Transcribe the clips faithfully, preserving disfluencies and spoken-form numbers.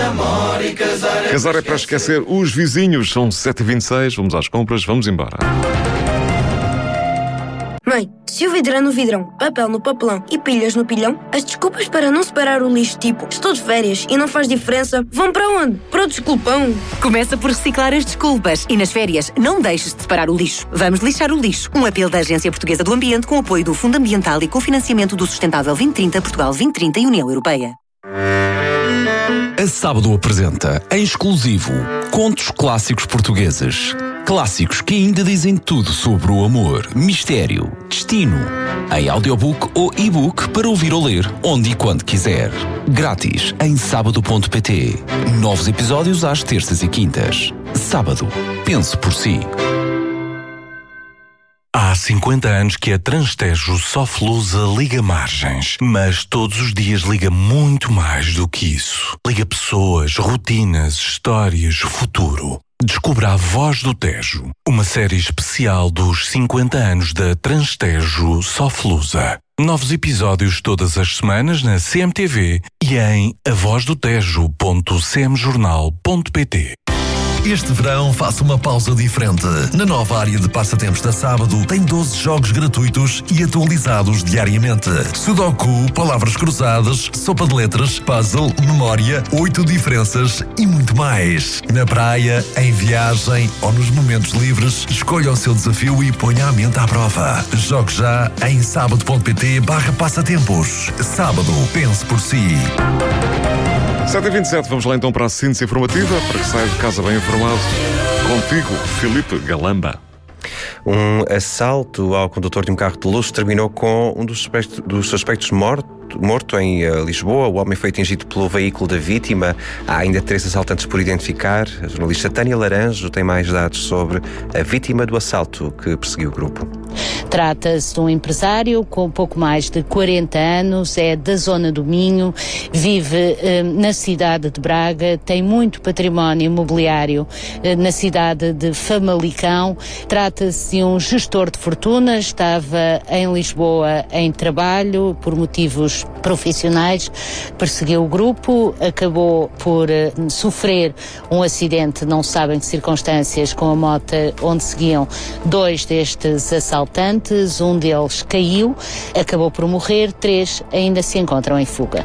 Casar é para esquecer os vizinhos. São sete e vinte e seis, vamos às compras, vamos embora. Mãe, se o vidro é no vidrão, papel no papelão e pilhas no pilhão, as desculpas para não separar o lixo, tipo estou de férias e não faz diferença, vão para onde? Para o desculpão. Começa por reciclar as desculpas e nas férias não deixes de separar o lixo. Vamos lixar o lixo. Um apelo da Agência Portuguesa do Ambiente com apoio do Fundo Ambiental e com financiamento do Sustentável vinte trinta, Portugal vinte trinta e União Europeia. A Sábado apresenta, em exclusivo, contos clássicos portugueses. Clássicos que ainda dizem tudo sobre o amor, mistério, destino. Em audiobook ou e-book para ouvir ou ler, onde e quando quiser. Grátis em sábado ponto pt. Novos episódios às terças e quintas. Sábado. Pense por si. Há cinquenta anos que a Transtejo Soflusa liga margens, mas todos os dias liga muito mais do que isso. Liga pessoas, rotinas, histórias, futuro. Descubra A Voz do Tejo, uma série especial dos cinquenta anos da Transtejo Soflusa. Novos episódios todas as semanas na C M T V e em a voz do tejo ponto c m jornal ponto p t. Este verão faça uma pausa diferente. Na nova área de passatempos da Sábado tem doze jogos gratuitos e atualizados diariamente. Sudoku, palavras cruzadas, sopa de letras, puzzle, memória, oito diferenças e muito mais. Na praia, em viagem ou nos momentos livres, escolha o seu desafio e ponha a mente à prova. Jogue já em sábado ponto pt barra passatempos. Sábado, pense por si. sete e vinte e sete, vamos lá então para a síntese informativa, para que saia de casa bem informado. Contigo, Filipe Galamba. Um assalto ao condutor de um carro de luxo terminou com um dos suspeitos, dos suspeitos morto, morto em uh, Lisboa. O homem foi atingido pelo veículo da vítima. Há ainda três assaltantes por identificar. A jornalista Tânia Laranjo tem mais dados sobre a vítima do assalto que perseguiu o grupo. Trata-se de um empresário com pouco mais de quarenta anos, é da zona do Minho, vive eh, na cidade de Braga, tem muito património imobiliário eh, na cidade de Famalicão. Trata-se de um gestor de fortuna, estava em Lisboa em trabalho por motivos profissionais, perseguiu o grupo, acabou por eh, sofrer um acidente, não sabem de circunstâncias, com a moto onde seguiam dois destes assaltantes. Um deles caiu, acabou por morrer, três ainda se encontram em fuga.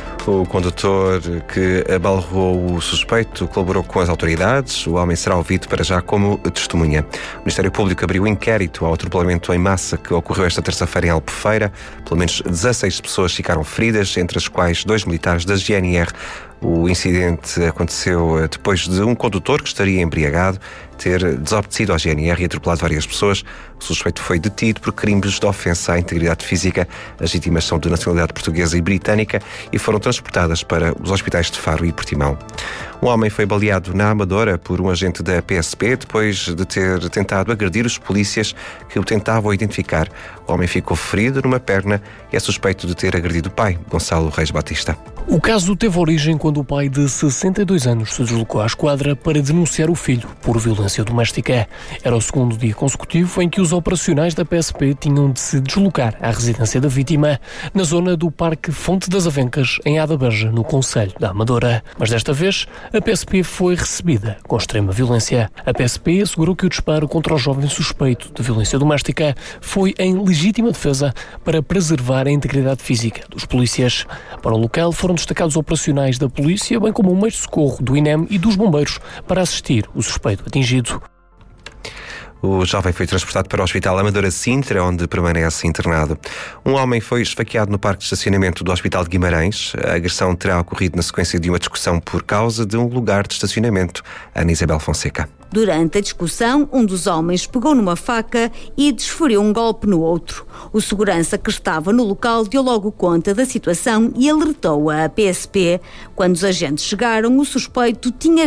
O condutor que abalroou o suspeito colaborou com as autoridades. O homem será ouvido para já como testemunha. O Ministério Público abriu inquérito ao atropelamento em massa que ocorreu esta terça-feira em Albufeira. Pelo menos dezasseis pessoas ficaram feridas, entre as quais dois militares da G N R. O incidente aconteceu depois de um condutor que estaria embriagado ter desobedecido ao G N R e atropelado várias pessoas. O suspeito foi detido por crimes de ofensa à integridade física. As vítimas são de nacionalidade portuguesa e britânica e foram transportadas para os hospitais de Faro e Portimão. Um homem foi baleado na Amadora por um agente da P S P depois de ter tentado agredir os polícias que o tentavam identificar. O homem ficou ferido numa perna e é suspeito de ter agredido o pai, Gonçalo Reis Batista. O caso teve origem quando o pai de sessenta e dois anos se deslocou à esquadra para denunciar o filho por violência doméstica. Era o segundo dia consecutivo em que os operacionais da P S P tinham de se deslocar à residência da vítima, na zona do Parque Fonte das Avencas, em Adabeja, no concelho da Amadora. Mas desta vez, a P S P foi recebida com extrema violência. A P S P assegurou que o disparo contra o jovem suspeito de violência doméstica foi em legítima defesa para preservar a integridade física dos polícias. Para o local foram destacados operacionais da polícia, bem como um meio de socorro do I N E M e dos bombeiros para assistir o suspeito atingido. O jovem foi transportado para o Hospital Amadora Sintra, onde permanece internado. Um homem foi esfaqueado no parque de estacionamento do Hospital de Guimarães. A agressão terá ocorrido na sequência de uma discussão por causa de um lugar de estacionamento. Ana Isabel Fonseca. Durante a discussão, um dos homens pegou numa faca e desferiu um golpe no outro. O segurança que estava no local deu logo conta da situação e alertou a P S P. Quando os agentes chegaram, o suspeito tinha